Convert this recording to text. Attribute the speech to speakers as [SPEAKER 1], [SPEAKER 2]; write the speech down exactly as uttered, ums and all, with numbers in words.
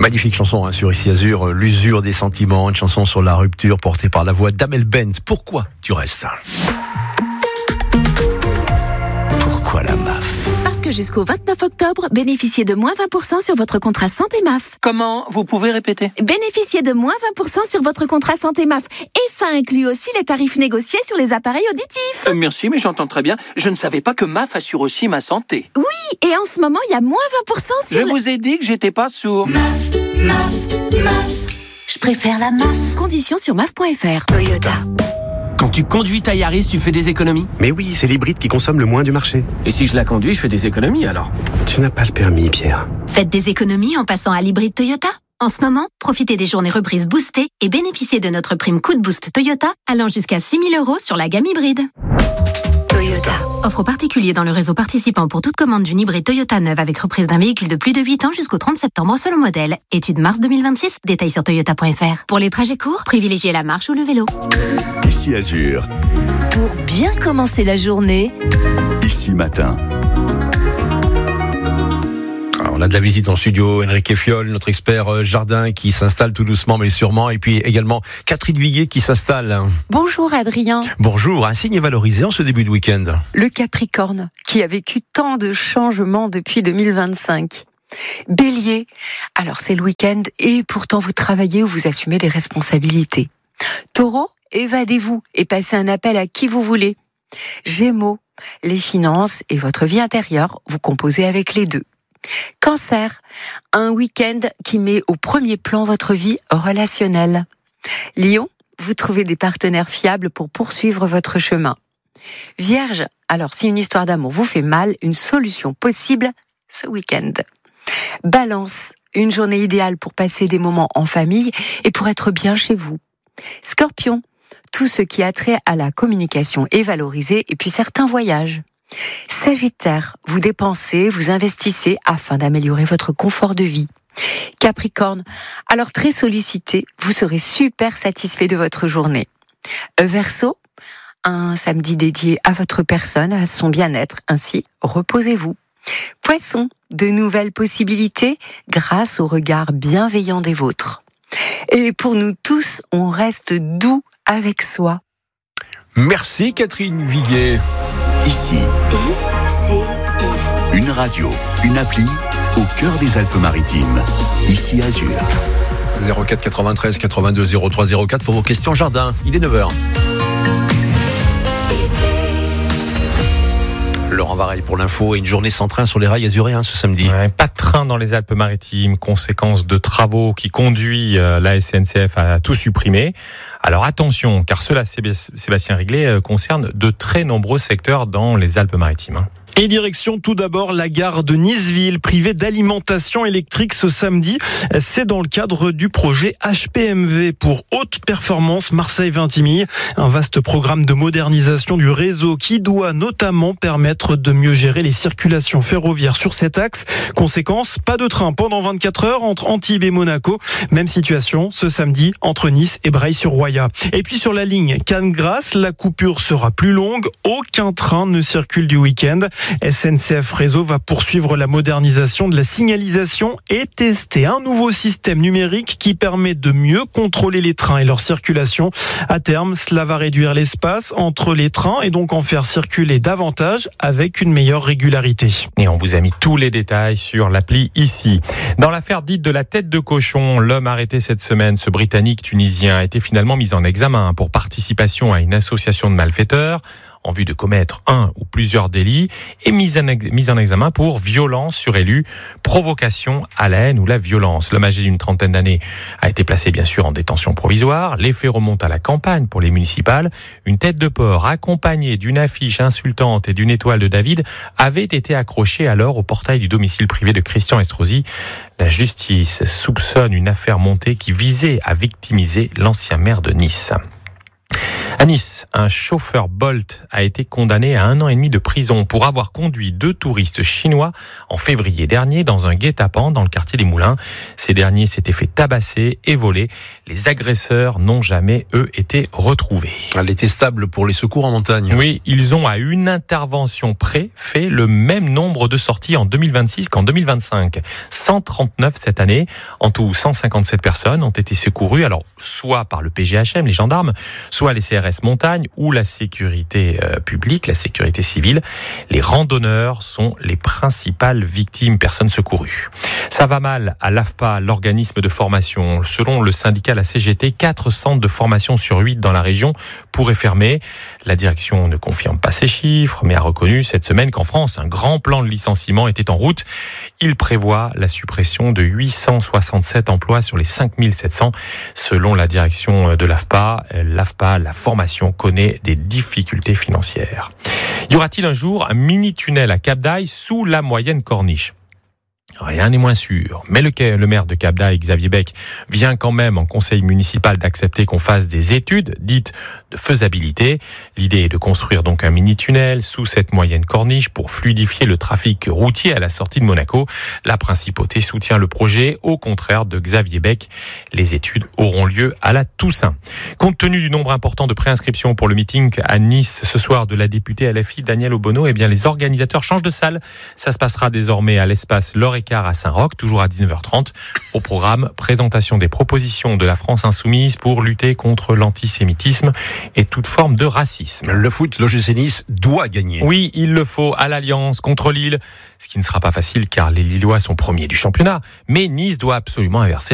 [SPEAKER 1] Magnifique chanson hein, sur Ici Azur, l'usure des sentiments, une chanson sur la rupture portée par la voix d'Amel Bent. Pourquoi tu restes ? Pourquoi la M A F ?
[SPEAKER 2] Parce que jusqu'au vingt-neuf octobre, bénéficiez de moins vingt pour cent sur votre contrat santé M A F.
[SPEAKER 3] Comment ? Vous pouvez répéter ?
[SPEAKER 2] Bénéficiez de moins vingt pour cent sur votre contrat santé M A F. Et ça inclut aussi les tarifs négociés sur les appareils auditifs.
[SPEAKER 3] Euh, merci, mais j'entends très bien. Je ne savais pas que M A F assure aussi ma santé.
[SPEAKER 2] Oui, et en ce moment, il y a moins vingt pour cent sur...
[SPEAKER 3] Je
[SPEAKER 2] le...
[SPEAKER 3] vous ai dit que j'étais pas sourd.
[SPEAKER 4] M A F, M A F, M A F. Je préfère la M A F.
[SPEAKER 2] Conditions sur M A F point F R.
[SPEAKER 4] Toyota.
[SPEAKER 5] Quand tu conduis ta Yaris, tu fais des économies ?
[SPEAKER 6] Mais oui, c'est l'hybride qui consomme le moins du marché.
[SPEAKER 5] Et si je la conduis, je fais des économies alors ?
[SPEAKER 6] Tu n'as pas le permis, Pierre.
[SPEAKER 4] Faites des économies en passant à l'hybride Toyota. En ce moment, profitez des journées reprises boostées et bénéficiez de notre prime coup de boost Toyota allant jusqu'à six mille euros sur la gamme hybride. Toyota. Offre aux particuliers dans le réseau participant pour toute commande d'une hybride Toyota neuve avec reprise d'un véhicule de plus de huit ans jusqu'au trente septembre selon modèle. Étude mars deux mille vingt-six, détails sur toyota point f r. Pour les trajets courts, privilégiez la marche ou le vélo.
[SPEAKER 7] Ici Azur,
[SPEAKER 8] Pour bien commencer la journée,
[SPEAKER 7] ici matin.
[SPEAKER 1] On a de la visite en studio, Enrique Fiol, notre expert euh, jardin qui s'installe tout doucement mais sûrement, et puis également Catherine Viguier qui s'installe.
[SPEAKER 9] Bonjour Adrien.
[SPEAKER 1] Bonjour, un signe valorisé en ce début de week-end.
[SPEAKER 9] Le Capricorne, qui a vécu tant de changements depuis deux mille vingt-cinq. Bélier, alors c'est le week-end et pourtant vous travaillez ou vous assumez des responsabilités. Taureau, évadez-vous et passez un appel à qui vous voulez. Gémeaux, les finances et votre vie intérieure, vous composez avec les deux. Cancer, un week-end qui met au premier plan votre vie relationnelle. Lion, vous trouvez des partenaires fiables pour poursuivre votre chemin. Vierge, alors si une histoire d'amour vous fait mal, une solution possible ce week-end. Balance, une journée idéale pour passer des moments en famille et pour être bien chez vous. Scorpion, tout ce qui a trait à la communication est valorisé et puis certains voyages. Sagittaire, vous dépensez, vous investissez afin d'améliorer votre confort de vie. Capricorne, alors très sollicité, vous serez super satisfait de votre journée. Verseau, un samedi dédié à votre personne, à son bien-être, ainsi reposez-vous. Poisson, de nouvelles possibilités grâce au regard bienveillant des vôtres. Et pour nous tous, on reste doux avec soi.
[SPEAKER 1] Merci Catherine Viguier.
[SPEAKER 7] Ici,
[SPEAKER 4] I-C-I.
[SPEAKER 7] une radio, une appli au cœur des Alpes-Maritimes. Ici Azur.
[SPEAKER 1] zéro quatre quatre-vingt-treize quatre-vingt-deux zéro trois zéro quatre pour vos questions jardin. Il est neuf heures. Laurent Vareille pour l'info et une journée sans train sur les rails azuréens ce samedi.
[SPEAKER 10] Ouais, pas de train dans les Alpes-Maritimes, conséquence de travaux qui conduit euh, la S N C F à tout supprimer. Alors attention, car cela, Sébastien Riglet, concerne de très nombreux secteurs dans les Alpes-Maritimes.
[SPEAKER 11] Et direction tout d'abord la gare de Niceville, privée d'alimentation électrique ce samedi. C'est dans le cadre du projet H P M V pour haute performance Marseille-Vintimille. Un vaste programme de modernisation du réseau qui doit notamment permettre de mieux gérer les circulations ferroviaires sur cet axe. Conséquence, pas de train pendant vingt-quatre heures entre Antibes et Monaco. Même situation ce samedi entre Nice et Breil-sur-Roya. Et puis sur la ligne Cannes-Grasse, la coupure sera plus longue. Aucun train ne circule du week-end. S N C F Réseau va poursuivre la modernisation de la signalisation et tester un nouveau système numérique qui permet de mieux contrôler les trains et leur circulation. À terme, cela va réduire l'espace entre les trains et donc en faire circuler davantage avec une meilleure régularité.
[SPEAKER 10] Et on vous a mis tous les détails sur l'appli ici. Dans l'affaire dite de la tête de cochon, l'homme arrêté cette semaine, ce Britannique tunisien, a été finalement mis en examen pour participation à une association de malfaiteurs en vue de commettre un ou plusieurs délits et mise en, ex- mise en examen pour violence sur élu, provocation à la haine ou la violence. L'homme âgé d'une trentaine d'années a été placé bien sûr en détention provisoire. Les faits remontent à la campagne pour les municipales. Une tête de porc accompagnée d'une affiche insultante et d'une étoile de David avait été accrochée alors au portail du domicile privé de Christian Estrosi. La justice soupçonne une affaire montée qui visait à victimiser l'ancien maire de Nice. À Nice, un chauffeur Bolt a été condamné à un an et demi de prison pour avoir conduit deux touristes chinois en février dernier dans un guet-apens dans le quartier des Moulins. Ces derniers s'étaient fait tabasser et voler. Les agresseurs n'ont jamais, eux, été retrouvés.
[SPEAKER 1] Elle était stable pour les secours en montagne.
[SPEAKER 10] Oui, ils ont à une intervention près fait le même nombre de sorties en deux mille vingt-six qu'en deux mille vingt-cinq. cent trente-neuf cette année. En tout, cent cinquante-sept personnes ont été secourues. Alors, soit par le P G H M, les gendarmes, soit les C R S Montagne ou la sécurité euh, publique, la sécurité civile. Les randonneurs sont les principales victimes, personnes secourues. Ça va mal à l'A F P A, l'organisme de formation. Selon le syndicat la C G T, quatre centres de formation sur huit dans la région pourraient fermer. La direction ne confirme pas ces chiffres, mais a reconnu cette semaine qu'en France, un grand plan de licenciement était en route. Il prévoit la suppression de huit cent soixante-sept emplois sur les cinq mille sept cents. Selon la direction de l'A F P A, l'A F P A, la formation connaît des difficultés financières. Y aura-t-il un jour un mini-tunnel à Cap d'Aille sous la moyenne corniche ? Rien n'est moins sûr. Mais le, le maire de Cap d'Aille, Xavier Bec, vient quand même en conseil municipal d'accepter qu'on fasse des études dites de faisabilité. L'idée est de construire donc un mini-tunnel sous cette moyenne corniche pour fluidifier le trafic routier à la sortie de Monaco. La principauté soutient le projet, au contraire de Xavier Bec. Les études auront lieu à la Toussaint. Compte tenu du nombre important de préinscriptions pour le meeting à Nice ce soir de la députée L F I Danielle Obono, eh bien les organisateurs changent de salle. Ça se passera désormais à l'espace Laure à Saint-Roch, toujours à dix-neuf heures trente. Au programme, présentation des propositions de la France insoumise pour lutter contre l'antisémitisme et toute forme de racisme.
[SPEAKER 1] Le foot, l'O G C Nice doit gagner.
[SPEAKER 10] Oui, il le faut à l'Alliance contre Lille, ce qui ne sera pas facile car les Lillois sont premiers du championnat. Mais Nice doit absolument inverser